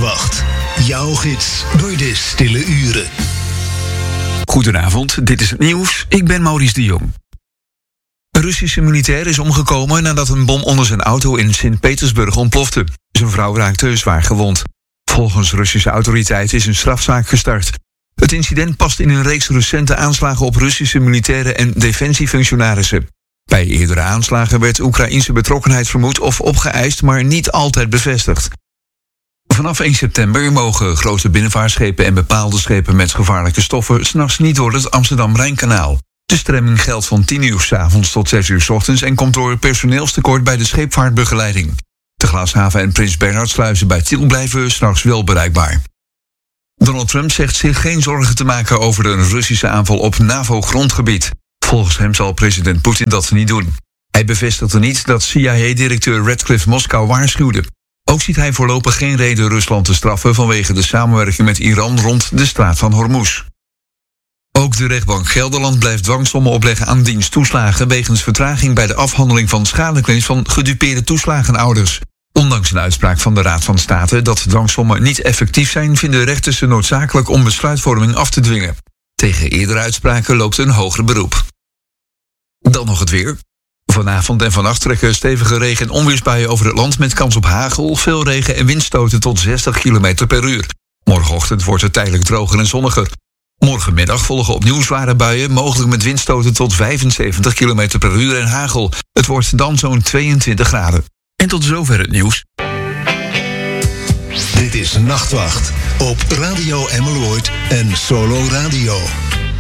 Nachtwacht. Jouw gids door de stille uren. Goedenavond, dit is het nieuws. Ik ben Maurice de Jong. Een Russische militair is omgekomen nadat een bom onder zijn auto in Sint-Petersburg ontplofte. Zijn vrouw raakte zwaar gewond. Volgens Russische autoriteiten is een strafzaak gestart. Het incident past in een reeks recente aanslagen op Russische militairen en defensiefunctionarissen. Bij eerdere aanslagen werd Oekraïense betrokkenheid vermoed of opgeëist, maar niet altijd bevestigd. Vanaf 1 september mogen grote binnenvaartschepen en bepaalde schepen met gevaarlijke stoffen 's nachts niet door het Amsterdam-Rijnkanaal. De stremming geldt van 10 uur 's avonds tot 6 uur 's ochtends en komt door personeelstekort bij de scheepvaartbegeleiding. De Glashaven en Prins Bernhardsluizen bij Tiel blijven 's nachts wel bereikbaar. Donald Trump zegt zich geen zorgen te maken over de Russische aanval op NAVO-grondgebied. Volgens hem zal president Poetin dat niet doen. Hij bevestigde niet dat CIA-directeur Radcliffe Moskou waarschuwde. Ook ziet hij voorlopig geen reden Rusland te straffen vanwege de samenwerking met Iran rond de straat van Hormuz. Ook de rechtbank Gelderland blijft dwangsommen opleggen aan diensttoeslagen wegens vertraging bij de afhandeling van schadeclaims van gedupeerde toeslagenouders. Ondanks een uitspraak van de Raad van State dat dwangsommen niet effectief zijn, vinden rechters ze noodzakelijk om besluitvorming af te dwingen. Tegen eerdere uitspraken loopt een hoger beroep. Dan nog het weer. Vanavond en vannacht trekken stevige regen- en onweersbuien over het land met kans op hagel, veel regen en windstoten tot 60 km per uur. Morgenochtend wordt het tijdelijk droger en zonniger. Morgenmiddag volgen opnieuw zware buien, mogelijk met windstoten tot 75 km per uur en hagel. Het wordt dan zo'n 22 graden. En tot zover het nieuws. Dit is Nachtwacht op Radio Emerald en Solo Radio.